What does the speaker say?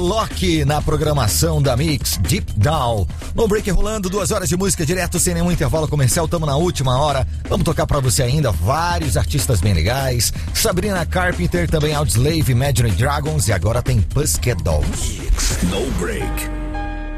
Loki na programação da Mix Deep Down. No break rolando, 2 horas de música direto sem nenhum intervalo comercial. Tamo na última hora. Vamos tocar pra você ainda vários artistas bem legais. Sabrina Carpenter, também Audioslave, Imagine Dragons e agora tem Pussycat Dolls. No break.